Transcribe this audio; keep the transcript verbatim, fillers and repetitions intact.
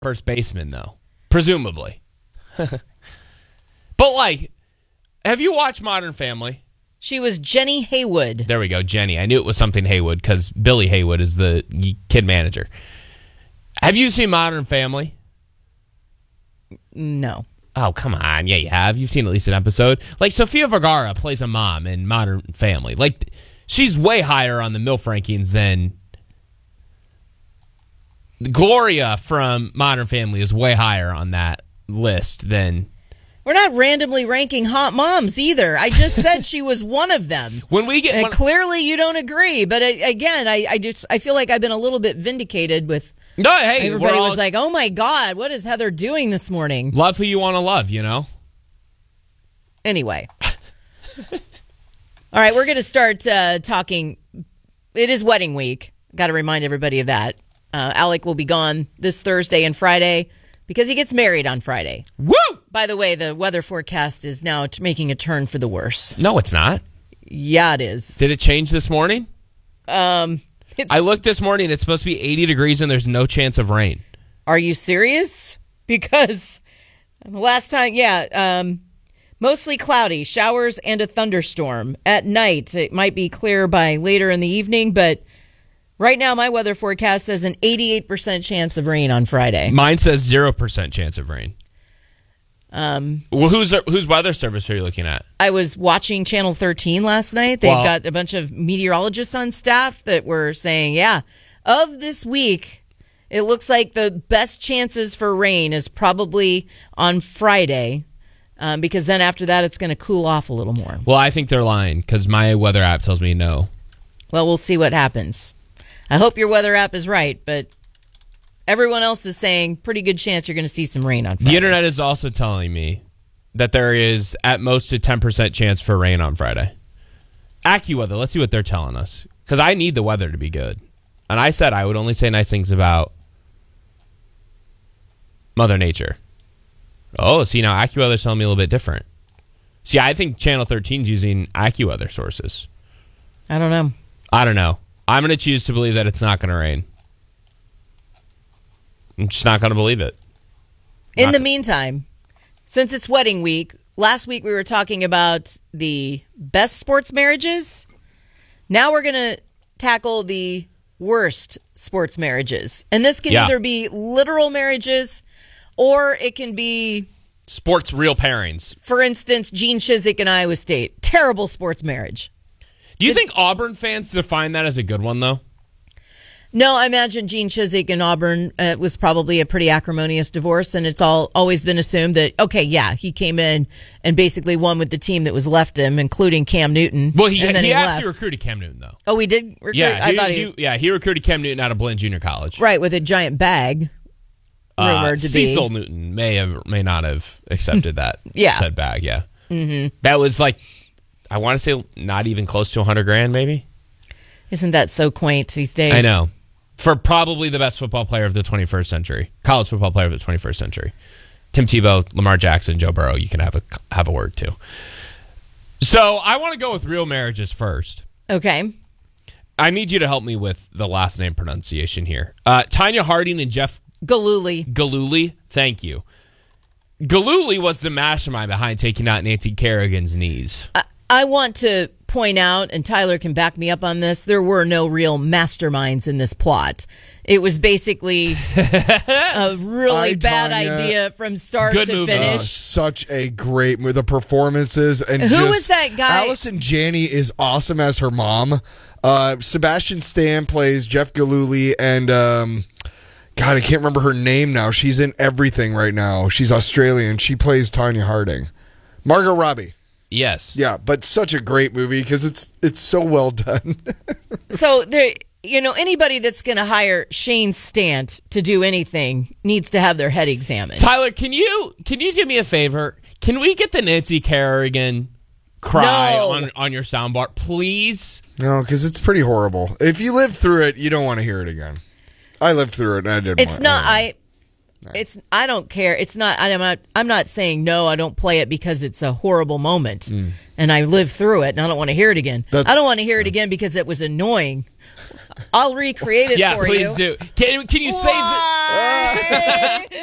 first baseman, though. Presumably. But, like, have you watched Modern Family? She was Jenny Haywood. There we go, Jenny. I knew it was something Haywood because Billy Haywood is the kid manager. Have you seen Modern Family? No. Oh, come on. Yeah, you have. You've seen at least an episode. Like, Sofia Vergara plays a mom in Modern Family. Like, she's way higher on the MILF rankings than Gloria from Modern Family is way higher on that list than... We're not randomly ranking hot moms either. I just said she was one of them. When we get... And when, clearly you don't agree. But I, again, I, I just I feel like I've been a little bit vindicated with... No, hey, everybody all, was like, oh my God, what is Heather doing this morning? Love who you want to love, you know? Anyway. All right, we're going to start uh, talking. It is wedding week. Got to remind everybody of that. Uh, Alec will be gone this Thursday and Friday because he gets married on Friday. Woo! By the way, the weather forecast is now t- making a turn for the worse. No, it's not. Yeah, it is. Did it change this morning? Um... It's, I looked this morning. It's supposed to be eighty degrees and there's no chance of rain. Are you serious? Because last time, yeah, um, mostly cloudy, showers and a thunderstorm. At night, it might be clear by later in the evening, but right now my weather forecast says an eighty-eight percent chance of rain on Friday. Mine says zero percent chance of rain. Um, well, whose whose weather service are you looking at? I was watching Channel thirteen last night. They've well, got a bunch of meteorologists on staff that were saying, yeah, of this week, it looks like the best chances for rain is probably on Friday, um, because then after that, it's going to cool off a little more. Well, I think they're lying because my weather app tells me no. Well, we'll see what happens. I hope your weather app is right, but everyone else is saying pretty good chance you're going to see some rain on Friday. The internet is also telling me that there is at most a ten percent chance for rain on Friday. AccuWeather, let's see what they're telling us. Because I need the weather to be good. And I said I would only say nice things about Mother Nature. Oh, see, now AccuWeather's telling me a little bit different. See, I think Channel thirteen is using AccuWeather sources. I don't know. I don't know. I'm going to choose to believe that it's not going to rain. I'm just not going to believe it. In not the meantime, since it's wedding week, last week we were talking about the best sports marriages. Now we're going to tackle the worst sports marriages. And this can yeah. either be literal marriages or it can be... sports real pairings. For instance, Gene Chizik and Iowa State. Terrible sports marriage. Do you Did, think Auburn fans define that as a good one, though? No, I imagine Gene Chizik and Auburn uh, was probably a pretty acrimonious divorce, and it's all always been assumed that, okay, yeah, he came in and basically won with the team that was left him, including Cam Newton. Well, he, and then he, he actually left. recruited Cam Newton, though. Oh, we did recruit? Yeah, I he, thought he, he yeah he recruited Cam Newton out of Blaine Junior College. Right, with a giant bag, rumored uh, to be. Cecil Newton may have may not have accepted that yeah. said bag, yeah. Mm-hmm. That was like, I want to say not even close to one hundred grand, maybe? Isn't that so quaint these days? I know. For probably the best football player of the twenty-first century, college football player of the twenty-first century, Tim Tebow, Lamar Jackson, Joe Burrow. You can have a have a word too. So I want to go with real marriages first. Okay. I need you to help me with the last name pronunciation here. Uh, Tanya Harding and Jeff Gillooly. Gillooly. Thank you. Gillooly was the mastermind behind taking out Nancy Kerrigan's knees. I, I want to point out, and Tyler can back me up on this, there were no real masterminds in this plot. It was basically a really I, bad Tanya, idea from start Good to movie. finish. Uh, such a great movie. The performances and Who just, was that guy? Allison Janney is awesome as her mom. Uh, Sebastian Stan plays Jeff Gillooly, and um, God, I can't remember her name now. She's in everything right now. She's Australian. She plays Tanya Harding. Margot Robbie. Yes. Yeah, but such a great movie because it's it's so well done. So there, you know, anybody that's going to hire Shane Stant to do anything needs to have their head examined. Tyler, can you can you do me a favor? Can we get the Nancy Kerrigan cry No. on on your soundbar, please? No, because it's pretty horrible. If you live through it, you don't want to hear it again. I lived through it, and I didn't. It's want, not. I, I. It's. I don't care. It's not. I'm not. I'm not saying no. I don't play it because it's a horrible moment, mm. and I lived through it, and I don't want to hear it again. That's, I don't want to hear it again because it was annoying. I'll recreate it Yeah, for please you. do. Can, can you save the. Why?